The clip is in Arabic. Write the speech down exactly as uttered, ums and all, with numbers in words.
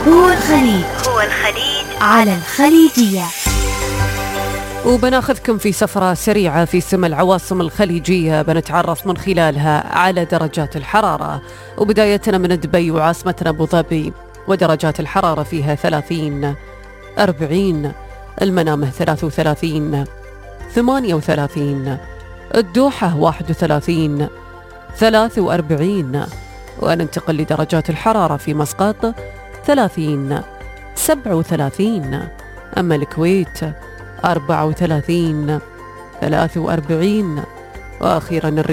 هو الخليج هو الخليج على الخليجية. وبناخذكم في سفرة سريعة في سما العواصم الخليجية، بنتعرف من خلالها على درجات الحرارة، وبدايتنا من دبي وعاصمتنا أبو ظبي، ودرجات الحرارة فيها ثلاثين أربعين، المنامة ثلاثة وثلاثين ثمانية وثلاثين، الدوحة واحد وثلاثين ثلاثة وأربعين، وننتقل لدرجات الحرارة في مسقط ثلاثين سبعة وثلاثين، أما الكويت أربعة وثلاثين ثلاثة وأربعين، وأخيرا الرياض